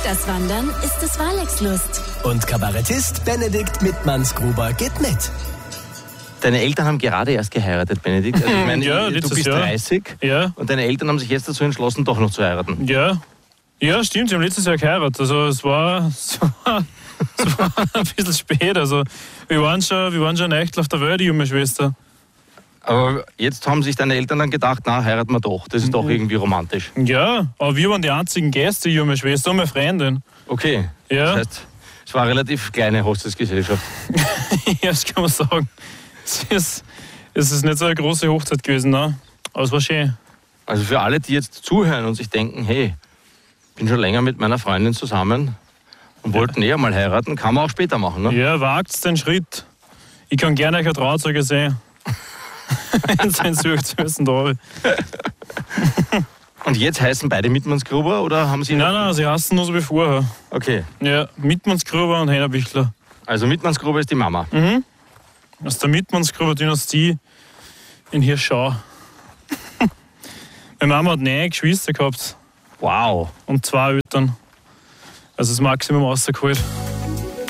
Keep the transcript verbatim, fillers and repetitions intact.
Das Wandern ist des Walex Lust. Und Kabarettist Benedikt Mittmannsgruber geht mit. Deine Eltern haben gerade erst geheiratet, Benedikt. Also ich meine, Ja, du letztes bist Jahr. dreißig Ja. und deine Eltern haben sich jetzt dazu entschlossen, doch noch zu heiraten. Ja. Ja, stimmt, sie haben letztes Jahr geheiratet. Also es war, es war, es war ein bisschen spät. Also wir waren schon, wir waren schon echt auf der Welt, die junge Schwester. Aber jetzt haben sich deine Eltern dann gedacht, na, heiraten wir doch. Das ist doch irgendwie romantisch. Ja, aber wir waren die einzigen Gäste, die junge Schwester und meine Freundin. Okay. Ja. Das heißt, es war eine relativ kleine Hochzeitsgesellschaft. Ja, das kann man sagen. Es ist, es ist nicht so eine große Hochzeit gewesen, ne? Aber es war schön. Also für alle, die jetzt zuhören und sich denken, hey, ich bin schon länger mit meiner Freundin zusammen und wollten eher mal heiraten, kann man auch später machen, ne? Ja, wagt den Schritt. Ich kann gerne euch ein Trauzeuge sehen. Wenn Sie sucht, müssen da. Und jetzt heißen beide Mittmannsgruber oder haben sie... Nein, nein, sie hassen nur so wie vorher. Okay, Ja, Mittmannsgruber und Heiner Bichler. also Mittmannsgruber ist die Mama. Mhm. Aus der Mittmannsgruber-Dynastie in Hirschau. Meine Mama hat neun Geschwister gehabt Wow. und zwei Eltern. Also das Maximum rausgeholt.